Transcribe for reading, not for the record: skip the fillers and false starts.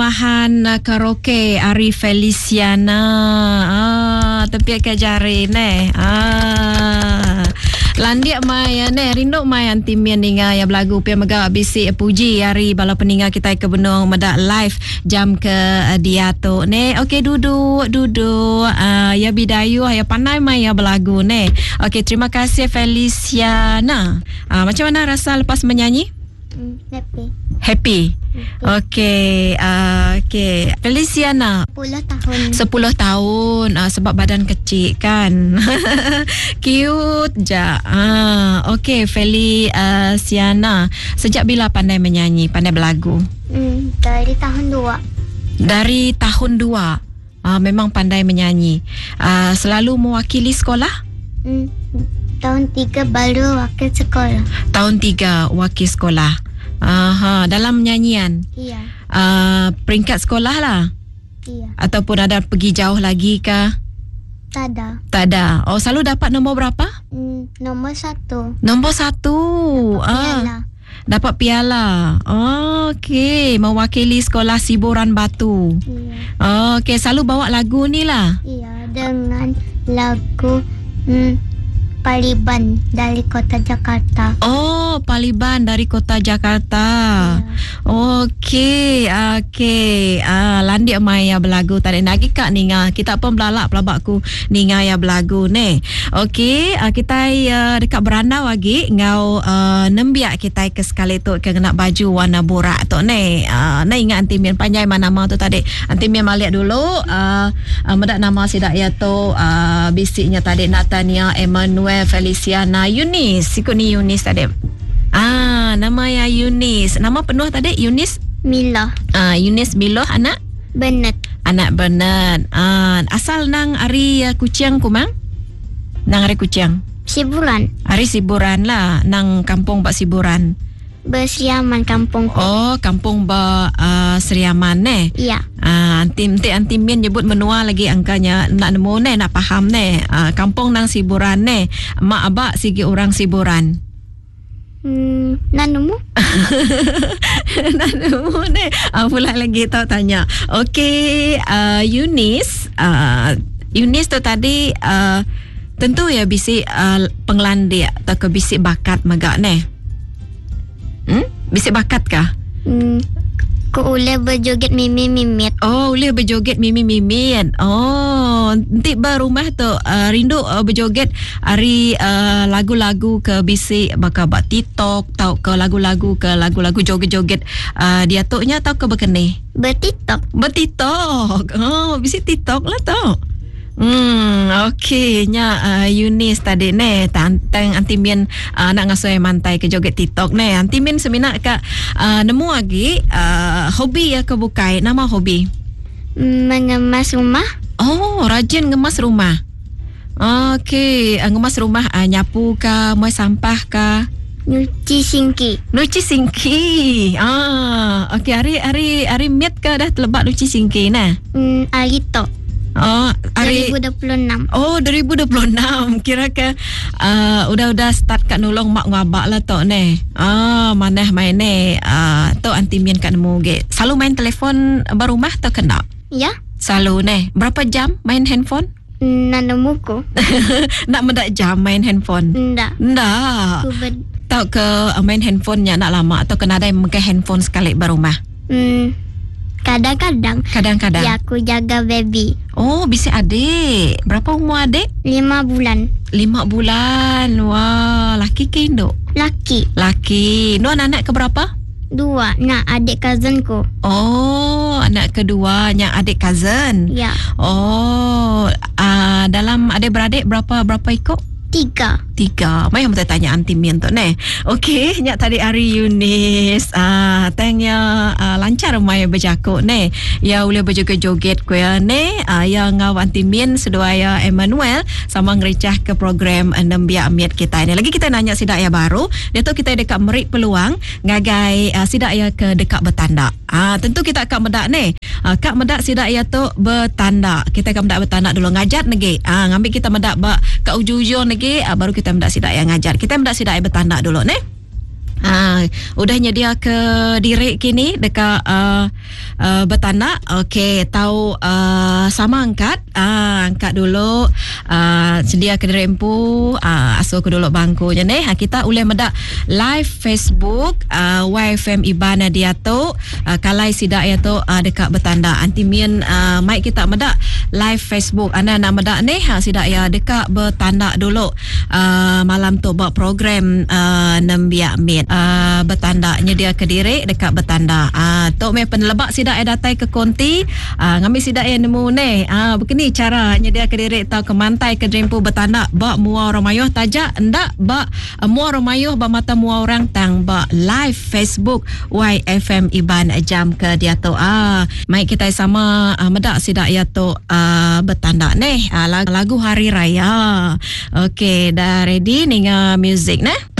persembahan karaoke Ari Feliciana. Tempiat ke jari ne. Landiak mai ne rinduk mai antimian ninga ya belagu pia mega bisi puji hari bala peninga kita ke benung medak live jam ke dia tu ne. Okey duduk ya bidayu ya pandai mai ya belagu ne. Okey terima kasih Feliciana. Macam mana rasa lepas menyanyi? Happy. Okey, okey. Feliciana 10 tahun. 10 tahun. Sebab badan kecil kan. Cute je. Okey, Feliciana. Sejak bila pandai menyanyi, pandai berlagu? Dari tahun 2. Dari tahun 2. Memang pandai menyanyi. Selalu mewakili sekolah? Tahun 3 baru wakil sekolah. Tahun 3 wakil sekolah. Dalam nyanyian. Iya. Peringkat sekolah lah. Iya. Ataupun ada pergi jauh lagi kah? Tak ada. Oh, selalu dapat nombor berapa? Nombor 1. Nombor 1. Piala. Dapat piala. Okey, mewakili sekolah Siburan Batu. Iya. Okey, selalu bawa lagu ni lah. Iya, dengan lagu Paliban dari Kota Jakarta. Oh, Paliban dari Kota Jakarta. Okey. Landik mai ya belagu tadi nagi kak ninga. Kita pun belalak pelabakku ninga ya belagu ne. Okey, kita dekat beranda lagi ngau nembiak kita ke sekali tu ke nak baju warna borak tu ne. Ingat antimian panjang mana nama tu tadi. Antimian maliak dulu medak nama sidak ya tu bisiknya tadi Natania Emmanuel Feliciana Yunis. Ikut ni Yunis tadi. Nama ya Yunis. Nama penuh tadi Yunis Mila. Yunis Milo anak Bernard. Anak Bernard. Asal nang Ari Kuciang kumang? Nang Ari Kuciang. Siburan. Ari Siburan lah. Nang kampung Pak Siburan. Berseriaman kampung. Oh, kampung Ba Seriaman ne. Iya. Antimin nyebut menua lagi angkanya nak nemu ne, nak faham ne. Kampung nang Siburan ne. Mak abak sigi orang Siburan. Nanumu? Nanumu ne. Pula lagi tahu tanya. Okey, Yunis. Yunis tu tadi tentu ya bisi penglandik atau ke bisi bakat magak ne. Bisi bakat kah? Ku boleh berjoget mimi-mimit. Oh, boleh berjoget mimi-mimit. Oh, nanti berumah tu rindu berjoget hari lagu-lagu ke bisi bakal buat TikTok tau ke lagu-lagu joget-joget dia tu nya tau ke berkeni. Bertiktok. Oh, bisi TikTok lah tau. Okey nya Yunis tadi ne tantang antimian nak ngasoi mantai ke joget TikTok ne. Antimin seminat ka nemu lagi hobi ya ke bukai. Nama hobi? Mengemas rumah. Oh, rajin ngemas rumah. Okey, ngemas rumah nyapu ka, muai sampah ka? Nyuci singki. Okey, hari miat ka dah terlebat nyuci singki nah. Hari tu. 2026. Oh, 2026. Kira ke udah start kat nolong mak ngabak lah tok ne. Maneh main ne. Tok antimian kat nemu ge. Selalu main telefon barumah tok kena? Ya. Selalu ne. Berapa jam main handphone? Nanemuku. Nak mendak jam main handphone? Ndak. Tok ke main handphonenya nak lama atau kena ada yang memegang handphone sekali barumah? Kadang-kadang. Ya, aku jaga baby. Oh, bisa adik. Berapa umur adik? 5 bulan. 5 bulan. Wah, laki ke induk? Laki. Nu anak ke berapa? 2. Nak adik cousinku. Oh, anak kedua yang adik cousin. Ya. Oh, dalam adik-beradik berapa ikut? 3. Mai kita tanya antimian tu ne. Okey, nyak tadi Ari Yunis. Tanya lancar mai berjakuk ne. Ya boleh berjoget-joget kuya ne. Ya ngau antimian sedua ya Emmanuel sama ngericah ke program Nembiak Miat kita ini. Lagi kita nanya sidak ya baru. Dia tu kita dekat merik peluang ngagai sidak ya ke dekat bertanda. Tentu kita akan medak ne. Kak medak sidak ya tu bertanda. Kita akan medak bertanda dulu ngajat negi. Ngambil kita medak bak ke ujung-ujung negi baru kita mendak sidak yang ngajar. Kita mendak sidak yang bertanda dulu ne. Udah nyedia ke diri kini dekat bertandak. Okey, tahu sama angkat dulu, sedia ke diri empu, asuh ke dulu bangkunya ni. Kita boleh medak live Facebook YFM Ibana dia tu, kalai sidak ya tu dekat bertandak. Antimien mic kita medak live Facebook. Anda nak medak ni sidak ya dekat bertandak dulu. Malam tu buat program nembiak mit bertanda nyedia ke diri dekat bertanda. Tok me penelebak sidak datai ke konti, ngambil sidak yang nemu ni. Begini cara nyedia ke diri tau ke mantai ke drempu bertanda bak mua orang mayuh tajak ndak bak mua orang mayuh bak mata mua orang tang bak live Facebook YFM Iban jam ke dia tu. Mai kita sama medak sidak ya tu bertanda ni lagu hari raya. Okey, dah ready ninga music nah.